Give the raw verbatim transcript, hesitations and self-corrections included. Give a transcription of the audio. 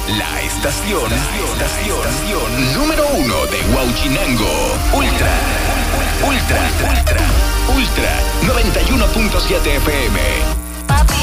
La estación, la estación número uno de Huauchinango. Ultra, Ultra, Ultra, Ultra, noventa y uno punto siete F M.